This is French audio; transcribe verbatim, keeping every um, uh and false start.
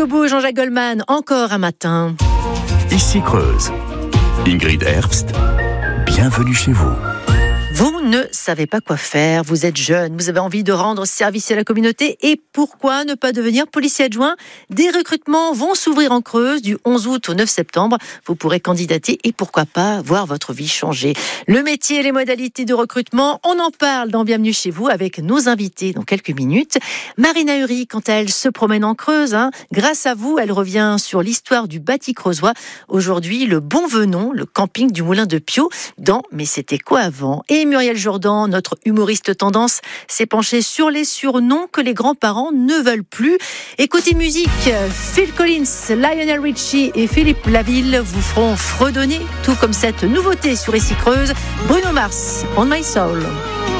jusqu'au bout, Jean-Jacques Goldman, encore un matin. Ici Creuse. Ingrid Herbst, bienvenue chez vous. Vous ne savez pas quoi faire, vous êtes jeune, vous avez envie de rendre service à la communauté et pourquoi ne pas devenir policier adjoint ? Des recrutements vont s'ouvrir en Creuse du onze août au neuf septembre. Vous pourrez candidater et pourquoi pas voir votre vie changer. Le métier et les modalités de recrutement, on en parle dans Bienvenue chez vous avec nos invités dans quelques minutes. Marina Uri, quand elle se promène en Creuse, hein, grâce à vous, elle revient sur l'histoire du bâti creusois. Aujourd'hui, le Bonvenon, le camping du Moulin de Pio, dans Mais c'était quoi avant ? Et Muriel Jourdan, notre humoriste tendance, s'est penchée sur les surnoms que les grands-parents ne veulent plus. Et côté musique, Phil Collins, Lionel Richie et Philippe Laville vous feront fredonner, tout comme cette nouveauté sur Ici Creuse, Bruno Mars, On My Soul.